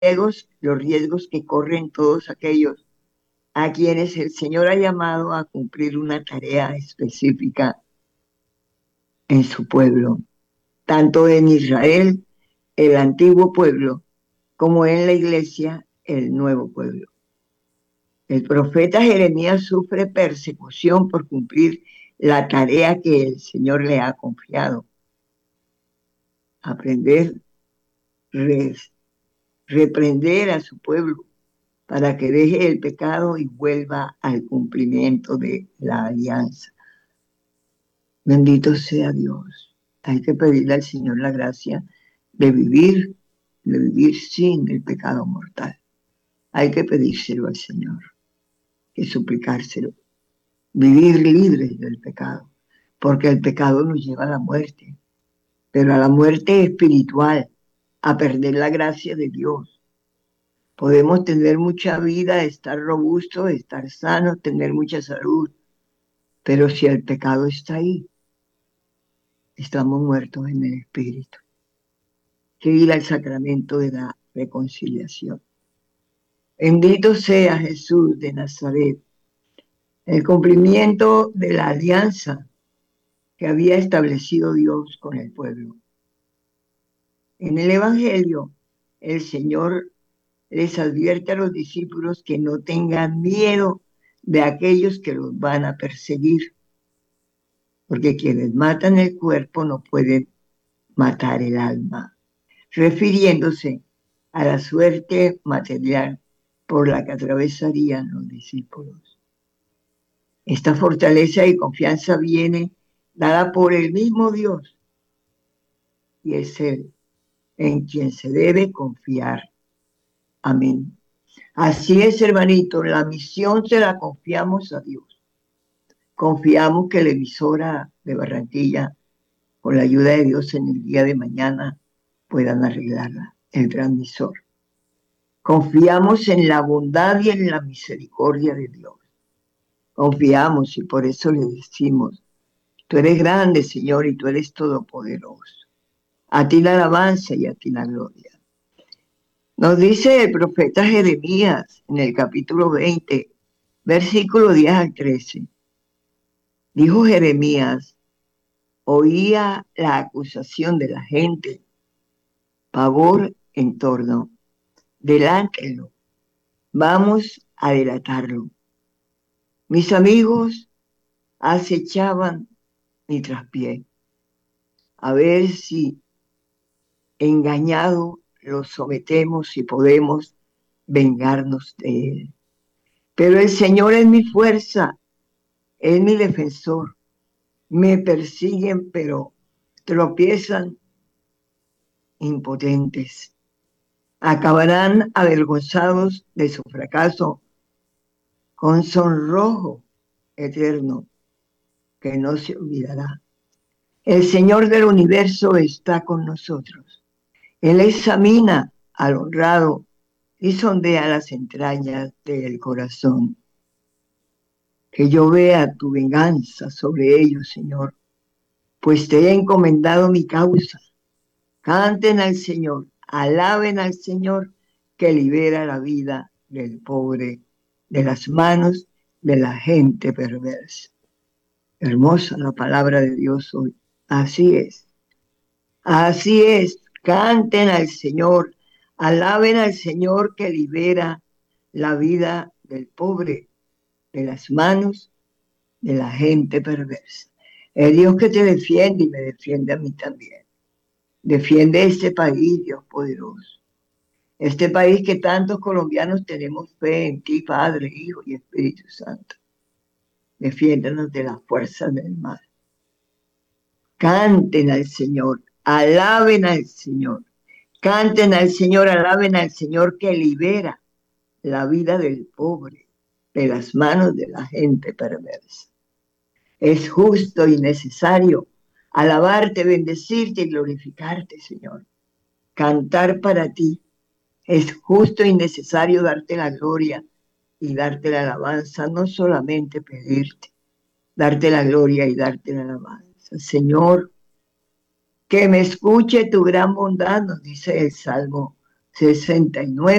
los riesgos que corren todos aquellos a quienes el Señor ha llamado a cumplir una tarea específica en su pueblo, tanto en Israel, el antiguo pueblo, como en la iglesia, el nuevo pueblo. El profeta Jeremías sufre persecución por cumplir la tarea que el Señor le ha confiado. Aprender, reprender a su pueblo para que deje el pecado y vuelva al cumplimiento de la alianza. Bendito sea Dios. Hay que pedirle al Señor la gracia de vivir sin el pecado mortal. Hay que pedírselo al Señor, que suplicárselo. Vivir libres del pecado, porque el pecado nos lleva a la muerte, pero a la muerte espiritual, a perder la gracia de Dios. Podemos tener mucha vida, estar robustos, estar sanos, tener mucha salud, pero si el pecado está ahí, estamos muertos en el espíritu. Que ir al sacramento de la reconciliación. Bendito sea Jesús de Nazaret, el cumplimiento de la alianza que había establecido Dios con el pueblo. En el Evangelio, el Señor les advierte a los discípulos que no tengan miedo de aquellos que los van a perseguir, porque quienes matan el cuerpo no pueden matar el alma, refiriéndose a la suerte material por la que atravesarían los discípulos. Esta fortaleza y confianza viene dada por el mismo Dios, y es Él en quien se debe confiar. Amén. Así es, hermanito, la misión se la confiamos a Dios. Confiamos que la emisora de Barranquilla, con la ayuda de Dios en el día de mañana, puedan arreglarla, el transmisor. Confiamos en la bondad y en la misericordia de Dios. Confiamos y por eso le decimos, tú eres grande, Señor, y tú eres todopoderoso. A ti la alabanza y a ti la gloria. Nos dice el profeta Jeremías en el capítulo 20, versículo 10 al 13. Dijo Jeremías, oía la acusación de la gente, pavor en torno, delántenlo, vamos a delatarlo. Mis amigos acechaban mi traspié, a ver si engañado lo sometemos y podemos vengarnos de él. Pero el Señor es mi fuerza, es mi defensor. Me persiguen, pero tropiezan impotentes. Acabarán avergonzados de su fracaso con sonrojo eterno que no se olvidará. El Señor del universo está con nosotros. Él examina al honrado y sondea las entrañas del corazón. Que yo vea tu venganza sobre ellos, Señor, pues te he encomendado mi causa. Canten al Señor, alaben al Señor que libera la vida del pobre de las manos de la gente perversa. Hermosa la palabra de Dios hoy. Así es. Así es. Canten al Señor, alaben al Señor que libera la vida del pobre de las manos de la gente perversa. El Dios que te defiende y me defiende a mí también. Defiende este país, Dios poderoso. Este país que tantos colombianos tenemos fe en ti, Padre, Hijo y Espíritu Santo. Defiéndanos de las fuerzas del mal. Canten al Señor, alaben al Señor. Canten al Señor, alaben al Señor que libera la vida del pobre de las manos de la gente perversa. Es justo y necesario alabarte, bendecirte y glorificarte, Señor. Cantar para ti. Es justo y necesario darte la gloria y darte la alabanza, no solamente pedirte, darte la gloria y darte la alabanza. Señor, que me escuche tu gran bondad, nos dice el Salmo 69